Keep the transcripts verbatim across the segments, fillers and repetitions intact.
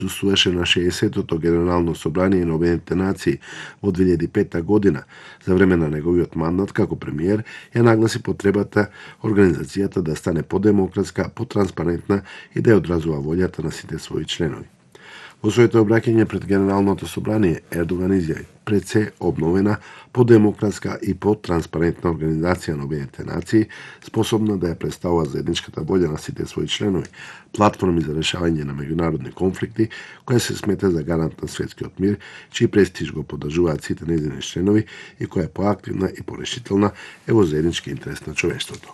присуствуваше на шеесеттото Генерално собрание на Обединетите нации во две илјади и пета година. За време на неговиот мандат како премиер ја нагласи потребата организацијата да стане подемократска, потранспарентна и да ја одразува волјата на сите своји членови. Во своето обраќање пред Генералното собрание, Ердоган изјави: пред се обновена, подемократска и потранспарентна организација на Обединетите нации, способна да ја представува заедничката волја на сите своји членови, платформи за решавање на меѓународни конфликти, која се смета за гарант на светскиот мир, чиј престиж го поддржуваат сите нејзини членови и која е поактивна и порешителна е во заеднички интерес на човештвото.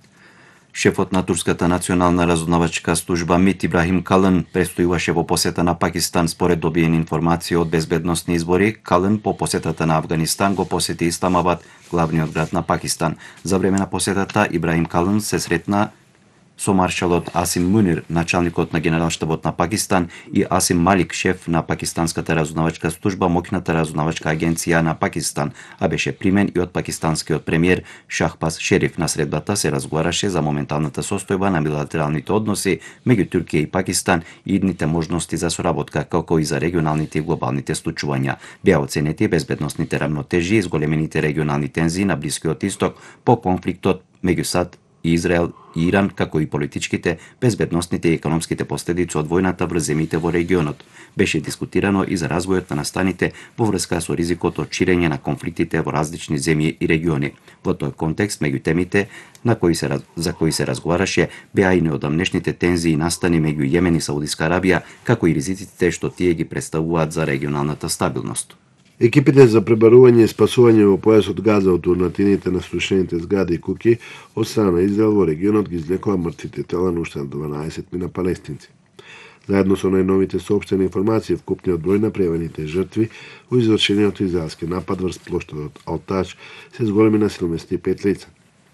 Шефот на турската национална разузнавачка служба МИТ Ибрахим Калын престојуваше во посета на Пакистан според добиени информации од безбедносни избори. Калын по посетата на Авганистан го посети Исламабад, главниот град на Пакистан. За време на посетата Ибрахим Калын се сретна со маршалот Асим Мунир, началникот на генералштабот на Пакистан, и Асим Малик, шеф на пакистанската разузнавачка служба, моќната разузнавачка агенција на Пакистан, а беше примен и од пакистанскиот премиер Шахбаз Шериф. На средбата се разговараше за моменталната состојба на билатералните односи меѓу Туркија и Пакистан и идните можности за соработка, како и за регионалните и глобалните случувања. Беа оценети безбедносните рамнотежи и зголемените регионални тензии на Блискиот Исток по конфликтот меѓу САД и Израел и Иран, како и политичките, безбедносните и економските последици од војната врз земјите во регионот. Беше дискутирано и за развојот на настаните во врска со ризикот од ширење на конфликтите во различни земји и региони. Во тој контекст, меѓу темите на кои се, за кои се разговараше, беа и неодамнешните тензии настани меѓу Јемен и Саудиска Арабија, како и ризиците што тие ги представуваат за регионалната стабилност. Екипите за пребарување и спасување во појасот Газа од урнатините на срушените згради и куќи од страна на Израел во регионот ги извлекоа мртвите тела на уште дванаесет мина палестинци. Заедно со најновите соопштени информации, вкупниот број на пријавените жртви во извршениот израелски напад врз плоштадот Алташ се зголеми на седумдесет и пет лица.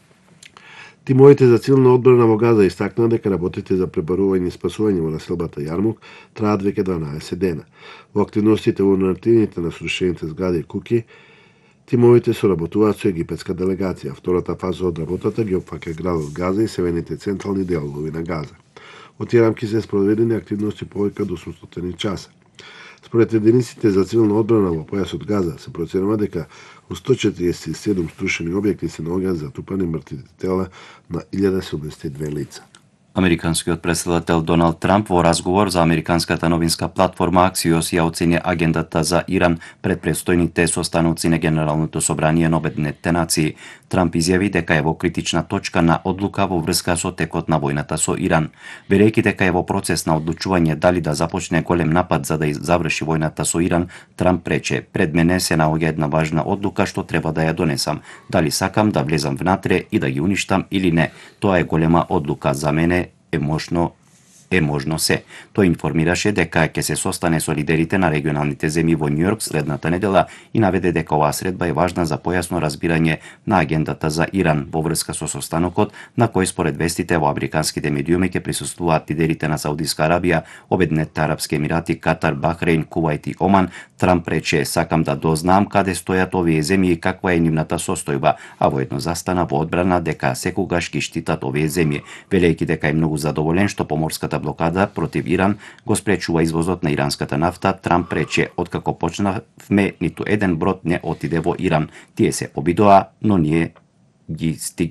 Тимовите за цивилна одбрана во Газа истакнаа дека работите за пребарување и спасување во населбата Јармук траат веќе дванаесет дена. Во активностите во урнатините на срушените згради и куќи, тимовите соработуваат со египетска делегација. Втората фаза од работата ги опфаќа градот Газа и северните централни делови на Газа. Во тие рамки се спроведени активности повеќе од осумстотини часа. Според единиците за цивилна одбрана во појасот Газа се проценува дека во сто четириесет и седум струшени објекти се наоѓаат затупани мртвите тела на илјада седумдесет и две лица. Американскиот претседател Доналд Трамп во разговор за американската новинска платформа Axios ја оцени агендата за Иран пред престојните состаноци на Генералното собрание на Обединетите нации. Трамп изјави дека е во критична точка на одлука во врска со текот на војната со Иран. Верејќи дека е во процес на одлучување дали да започне голем напад за да заврши војната со Иран, Трамп рече: "Пред мене се наоѓа една важна одлука што треба да ја донесам. Дали сакам да влезам внатре и да ги уништам или не. Тоа е голема одлука за мене, е можно е можно се." Тој информираше дека ќе се состане со лидерите на регионалните земји во Њујорк следната недела и наведе дека оваа средба е важна за појасно разбирање на агендата за Иран во врска со состанокот, на кој според вестите во американските медиуми ќе присуствуваат лидерите на Саудиска Арабија, Обединетите арапски емирати, Катар, Бахрейн, Кувајт и Оман. Трамп рече: "Сакам да дознам каде стојат овие земји и каква е нивната состојба", а воедно застана во одбрана дека секогаш ги штитат овие земји, велејќи дека е многу задоволен што поморската блокада против Иран го спречува извозот на иранската нафта. Трамп рече: "Откако почнавме, ниту еден брод не отиде во Иран. Тие се обидоа, но ние ги стиг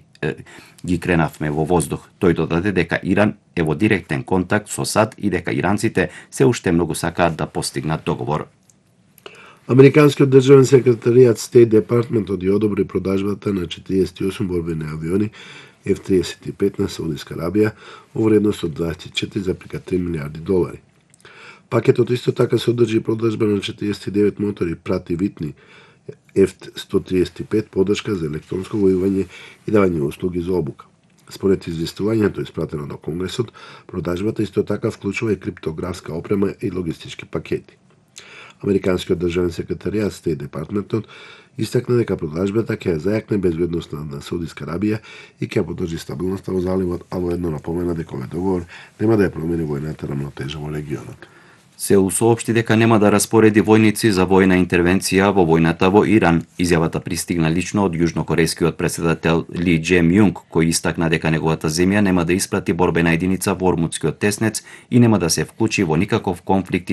ги кренавме во воздух." Тој додаде дека Иран е во директен контакт со САД и дека иранците се уште многу сакаат да постигнат договор. Американскиот државен секретаријат State Department ја одобри продажбата на четириесет и осум борбени авиони Еф триесет и пет на Саудиска Арабија во вредност од дваесет и четири зарез три милијарди долари. Пакетот исто така се одржи продажба на четириесет и девет мотори противвитни Еф сто триесет и пет, подршка за електронско војување и давање услуги за обука. Според известувањето испратено до Конгресот, продажбата исто така вклучува и криптографска опрема и логистички пакети. Американскиот државен секретаријат State Departmentот истакна дека продажбата ќе ја зајакне безбедноста на Саудиска Арабија и ќе поддржи стабилноста во заливот, а воедно напомена дека овој договор нема да ја промени војната рамнотежа во регионот. Сеул соопшти дека нема да распореди војници за војна интервенција во војната во Иран. Изјавата пристигна лично од јужнокорејскиот претседател Ли Џем Јунг, кој истакна дека неговата земја нема да испрати борбена единица во Ормутскиот теснец и нема да се вклучи во никаков конфликт